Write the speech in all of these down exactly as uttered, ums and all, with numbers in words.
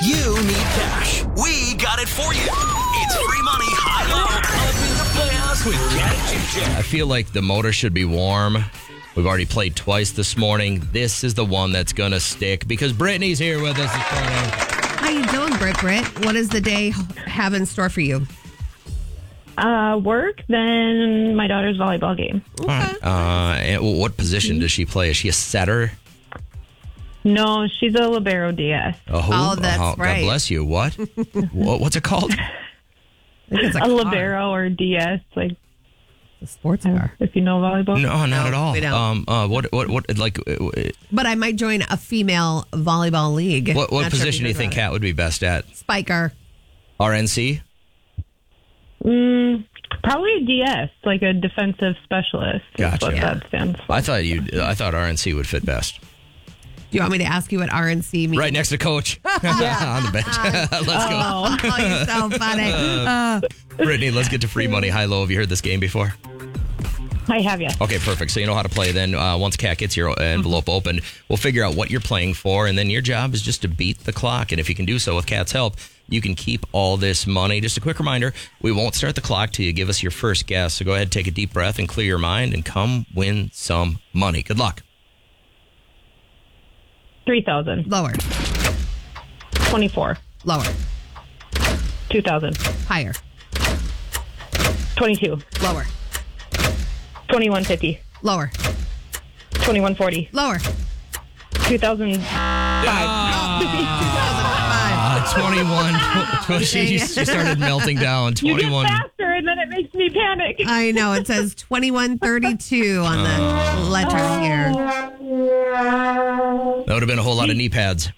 You need cash. We got it for you. It's free money, high-low, up in the Playhouse with Cat and J J. I feel like the motor should be warm. We've already played twice this morning. This is the one that's going to stick because Brittany's here with us this morning. How you doing, Britt? Britt, what does the day have in store for you? Uh, work, then my daughter's volleyball game. Okay. Uh, and what position does she play? Is she a setter? No, she's a libero D S. Oh, Oh, that's God right. bless you. What? what? What's it called? It's A car. libero or D S, like A sports car. if you know volleyball. No, not No, at all. we don't. Um, uh, what? What? What? Like, uh, But I might join a female volleyball league. what? What Not sure if position do you heard think about Kat would be best at? it. Spiker. R N C. Mm, probably a D S, like a defensive specialist. Is Gotcha. what Yeah. that stands for. I thought you. I thought R N C would fit best. Do you want me to ask you what R N C means? Right next to coach on the bench. Let's go. Oh, you're so funny. Uh, Brittany, let's get to free money, high low. Have you heard this game before? I have, yes. Okay, perfect. So you know how to play. Then uh, once Kat gets your envelope opened, we'll figure out what you're playing for, and then your job is just to beat the clock. And if you can do so with Kat's help, you can keep all this money. Just a quick reminder, we won't start the clock till you give us your first guess. So go ahead, take a deep breath, and clear your mind, and come win some money. Good luck. three thousand. lower. twenty-four. Lower. two thousand. Higher. twenty-two. Lower. twenty-one fifty. Lower. twenty-one forty. Lower. two thousand five. Uh, twenty-one. she, she started melting down. You get twenty-one. faster, and then it makes me panic. I know. It says twenty-one thirty-two on the letter here. That would have been a whole lot of knee pads.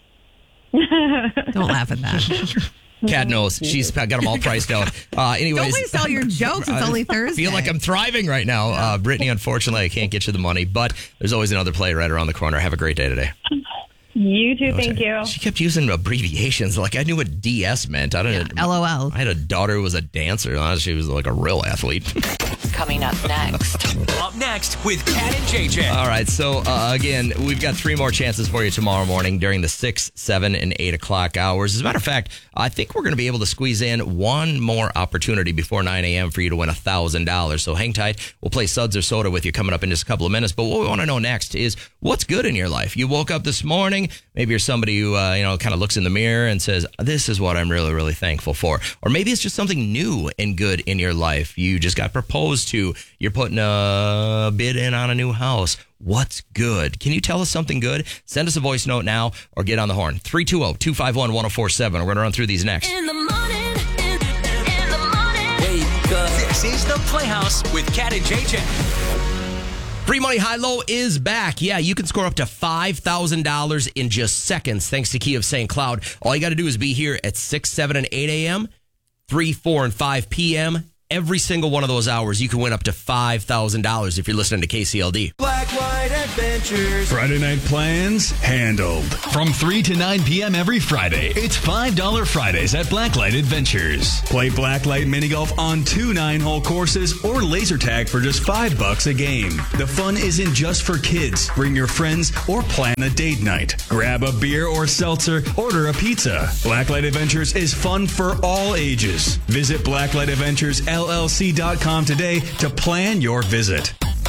Don't laugh at that. Kat knows. She's got them all priced out. Uh, anyways, Don't waste all your jokes. It's I only Thursday. feel like I'm thriving right now. Uh, Brittany, unfortunately, I can't get you the money, but there's always another play right around the corner. Have a great day today. You too, thank you. She kept using abbreviations. Like I knew what D S meant. I don't. L O L. I had a daughter who was a dancer. Uh, She was like a real athlete. Coming up next. Up next with Cat and J J. All right. So uh, again, we've got three more chances for you tomorrow morning during the six, seven, and eight o'clock hours. As a matter of fact, I think we're going to be able to squeeze in one more opportunity before nine a.m. for you to win a thousand dollars. So hang tight. We'll play Suds or Soda with you coming up in just a couple of minutes. But what we want to know next is what's good in your life. You woke up this morning. Maybe you're somebody who uh, you know kind of looks in the mirror and says, "This is what I'm really, really thankful for." Or maybe it's just something new and good in your life. You just got proposed to. You're putting a bid in on a new house. What's good? Can you tell us something good? Send us a voice note now or get on the horn. three two zero, two five one, one zero four seven. We're going to run through these next. In the morning, in, in the morning. Wake up. This is the Playhouse with Cat and J J. Free Money High Low is back. Yeah, you can score up to five thousand dollars in just seconds thanks to Key of Saint Cloud. All you got to do is be here at six, seven, and eight a.m., three, four, and five p.m., every single one of those hours, you can win up to five thousand dollars if you're listening to K C L D. Blacklight Adventures. Friday night plans handled. From three to nine p.m. every Friday, it's five dollar Fridays at Blacklight Adventures. Play Blacklight Mini Golf on two nine-hole courses or laser tag for just five bucks a game. The fun isn't just for kids. Bring your friends or plan a date night. Grab a beer or seltzer, order a pizza. Blacklight Adventures is fun for all ages. Visit Blacklight Adventures L L C dot com today to plan your visit.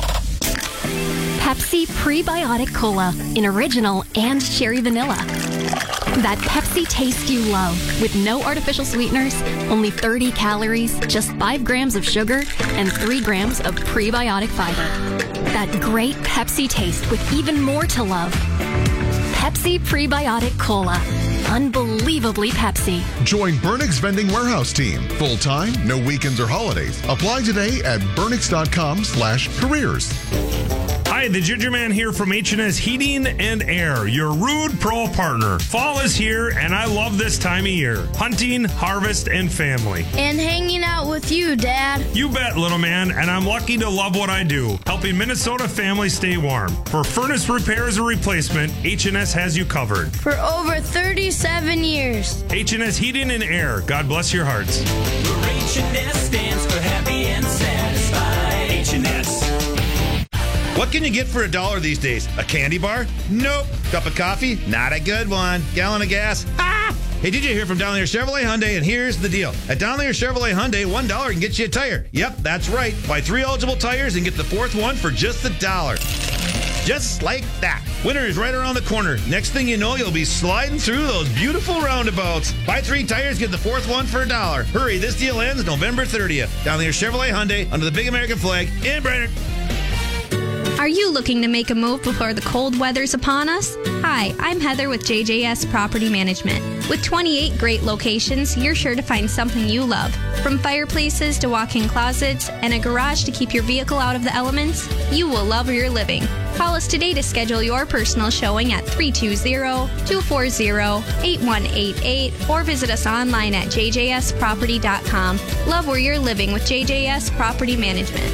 Pepsi Prebiotic Cola in original and cherry vanilla. That Pepsi taste you love with no artificial sweeteners, only thirty calories, just five grams of sugar, and three grams of prebiotic fiber. That great Pepsi taste with even more to love. Pepsi Prebiotic Cola. Unbelievably Pepsi. Join Burnix Vending Warehouse Team. Full-time, no weekends or holidays. Apply today at burnix.com slash careers. Hi, the Ginger Man here from H and S Heating and Air, your Rude Pro partner. Fall is here, and I love this time of year. Hunting, harvest, and family. And hanging out with you, Dad. You bet, little man, and I'm lucky to love what I do, helping Minnesota families stay warm. For furnace repairs or replacement, H and S has you covered. For over thirty-seven years. H and S Heating and Air. God bless your hearts. H and S stands for happy and satisfied. H and S. What can you get for a dollar these days? A candy bar? Nope. Cup of coffee? Not a good one. Gallon of gas? Ah! Hey, D J here from Down There Chevrolet Hyundai, and here's the deal. At Down There Chevrolet Hyundai, one dollar can get you a tire. Yep, that's right. Buy three eligible tires and get the fourth one for just a dollar. Just like that. Winter is right around the corner. Next thing you know, you'll be sliding through those beautiful roundabouts. Buy three tires, get the fourth one for a dollar. Hurry, this deal ends November thirtieth. Down There Chevrolet Hyundai, under the big American flag in Brainerd. Are you looking to make a move before the cold weather's upon us? Hi, I'm Heather with J J S Property Management. With twenty-eight great locations, you're sure to find something you love. From fireplaces to walk-in closets and a garage to keep your vehicle out of the elements, you will love where you're living. Call us today to schedule your personal showing at three two zero, two four zero, eight one eight eight or visit us online at j j s property dot com. Love where you're living with J J S Property Management.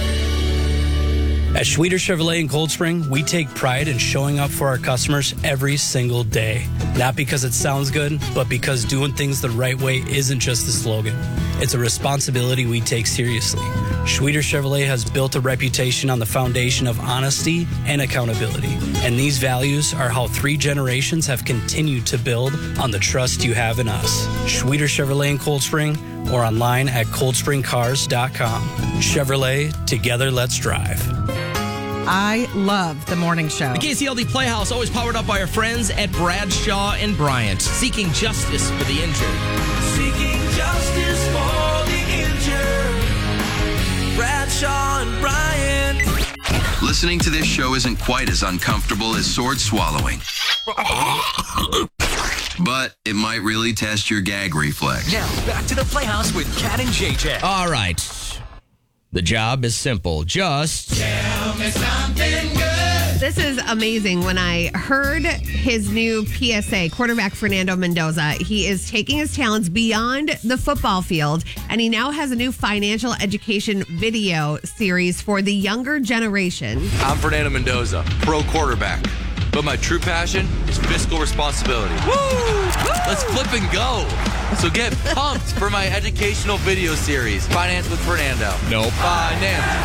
At Schweeder Chevrolet in Cold Spring, we take pride in showing up for our customers every single day. Not because it sounds good, but because doing things the right way isn't just a slogan. It's a responsibility we take seriously. Schweeder Chevrolet has built a reputation on the foundation of honesty and accountability. And these values are how three generations have continued to build on the trust you have in us. Schweeder Chevrolet in Cold Spring or online at cold spring cars dot com. Chevrolet, together let's drive. I love the morning show. The K C L D Playhouse, always powered up by our friends at Bradshaw and Bryant, seeking justice for the injured. Seeking justice for the injured. Bradshaw and Bryant. Listening to this show isn't quite as uncomfortable as sword swallowing. But it might really test your gag reflex. Now, back to the Playhouse with Cat and J J. All right. The job is simple. Just tell me something good. This is amazing. When I heard his new P S A, quarterback Fernando Mendoza, he is taking his talents beyond the football field, and he now has a new financial education video series for the younger generation. I'm Fernando Mendoza, pro quarterback. But my true passion is fiscal responsibility. Woo! Let's flip and go. So get pumped for my educational video series, Finance with Fernando. Nope. Finance.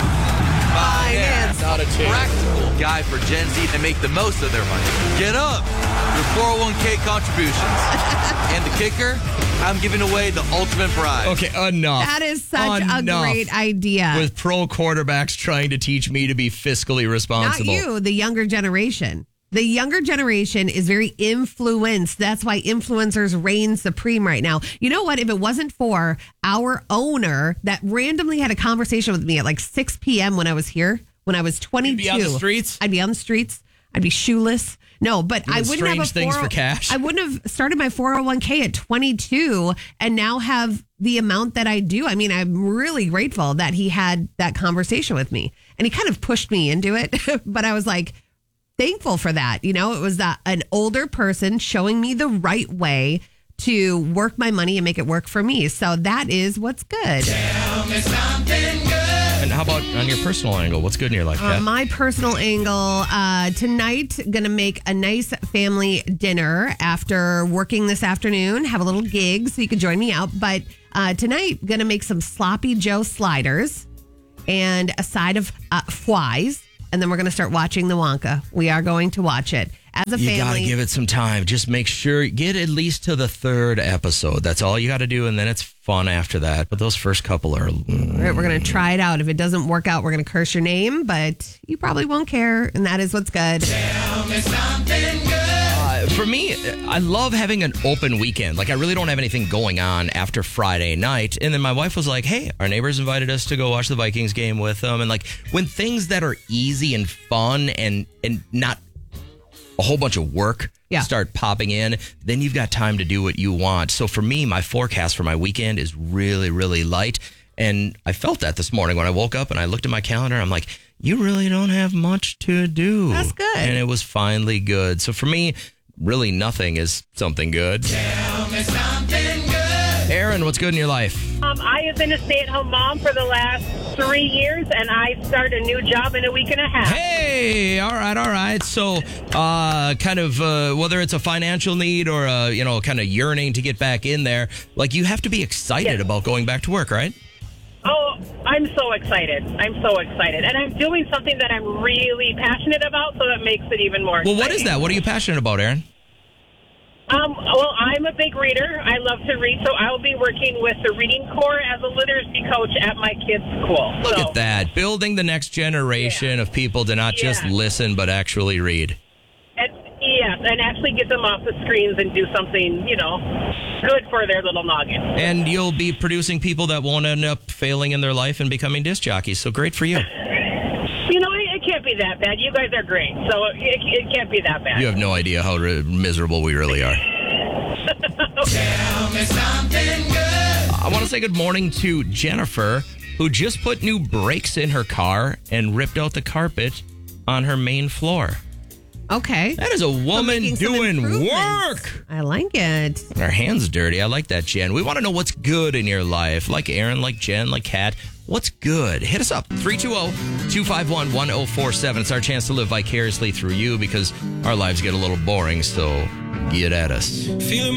Finance. Not a chance. Practical guide for Gen Z to make the most of their money. Get up. Your four oh one k contributions. And the kicker, I'm giving away the ultimate prize. Okay, enough. That is such enough a great idea. With pro quarterbacks trying to teach me to be fiscally responsible. Not you, the younger generation. The younger generation is very influenced. That's why influencers reign supreme right now. You know what? If it wasn't for our owner that randomly had a conversation with me at like six p.m. when I was here, when I was twenty-two. You'd be on the streets? I'd be on the streets. I'd be shoeless. No, but Doing I wouldn't have a strange things for cash. I wouldn't have started my four oh one k at twenty-two and now have the amount that I do. I mean, I'm really grateful that he had that conversation with me. And he kind of pushed me into it. But I was like, thankful for that. You know, it was that an older person showing me the right way to work my money and make it work for me. So that is what's good. Tell me something good. And how about on your personal angle? What's good in your life, Kat? On my personal angle, uh, tonight, going to make a nice family dinner after working this afternoon. Have a little gig so you can join me out. But uh, tonight, going to make some Sloppy Joe sliders and a side of uh, fries. And then we're going to start watching the Wonka. We are going to watch it as a you family. You got to give it some time. Just make sure, get at least to the third episode. That's all you got to do. And then it's fun after that. But those first couple are... Mm. All right, we're going to try it out. If it doesn't work out, we're going to curse your name. But you probably won't care. And that is what's good. Tell me something good. Uh, for me, I love having an open weekend. Like, I really don't have anything going on after Friday night. And then my wife was like, hey, our neighbors invited us to go watch the Vikings game with them. And like, when things that are easy and fun and, and not a whole bunch of work yeah. start popping in, then you've got time to do what you want. So for me, my forecast for my weekend is really, really light. And I felt that this morning when I woke up and I looked at my calendar. I'm like, you really don't have much to do. That's good. And it was finally good. So for me, really nothing is something good. Tell me something good. Aaron, what's good in your life? Um, I have been a stay-at-home mom for the last three years, and I start a new job in a week and a half. Hey, all right, all right. So, uh, kind of, uh, whether it's a financial need or a, you know, kind of yearning to get back in there, like you have to be excited yes. about going back to work, right? Oh, I'm so excited. I'm so excited. And I'm doing something that I'm really passionate about, so that makes it even more exciting. Well, what is that? What are you passionate about, Aaron? Um, well, I'm a big reader. I love to read, so I'll be working with the Reading Corps as a literacy coach at my kids' school. Look so, at that. Building the next generation of people to not just Yeah. listen, but actually read. And, yes, and actually get them off the screens and do something, you know, good for their little noggin. And you'll be producing people that won't end up failing in their life and becoming disc jockeys. So great for you. You know, it, it can't be that bad. You guys are great, so it, it can't be that bad. You have no idea how re- miserable we really are. Tell me something good. I want to say good morning to Jennifer, who just put new brakes in her car and ripped out the carpet on her main floor. Okay. That is a woman making some doing improvements. work. I like it. Her hands dirty. I like that, Jen. We want to know what's good in your life. Like Aaron, like Jen, like Kat. What's good? Hit us up. three two zero, two five one, one zero four seven. It's our chance to live vicariously through you because our lives get a little boring, so get at us. Feel